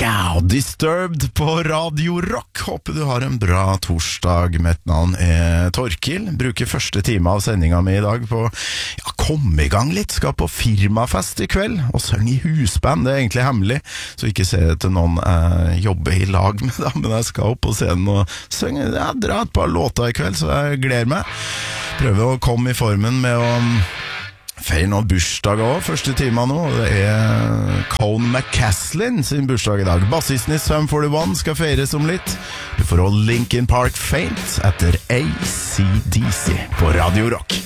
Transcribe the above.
Ska, Disturbed på Radio Rock. Håper du har en bra torsdag. Mitt navn er Torkil. Bruker første time av sendinga mi I dag på komme I gang litt. Skal på firmafest I kveld og synge I husband. Det er egentlig hemmelig, så ikke se til noen jobbe I lag med dem. Men jeg skal opp på scenen og synge. Jeg drar et par låter I kveld, så jeg gleder meg. Prøver å komme I formen med å feire noen bursdag også, første time nå. Det Cone McCaslin sin bursdag I dag. Bassisten I Sum 41 skal feires om litt. Du får også Linkin Park Faint etter AC/DC på Radio Rock.